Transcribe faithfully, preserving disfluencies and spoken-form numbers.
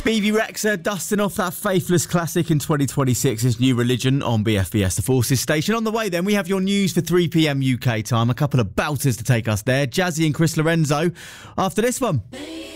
Bebe Rexha dusting off that faithless classic in twenty twenty-six's New Religion on B F B S The Forces station. On the way then, we have your news for three p.m. U K time. A couple of bouters to take us there. Jazzy and Chris Lorenzo after this one.